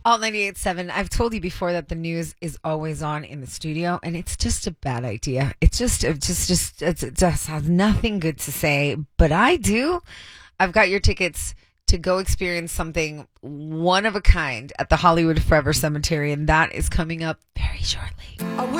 Alt 98.7. I've told you before that the news is always on in the studio, and it's just a bad idea. It just has nothing good to say. But I do. I've got your tickets to go experience something one of a kind at the Hollywood Forever Cemetery, and that is coming up very shortly.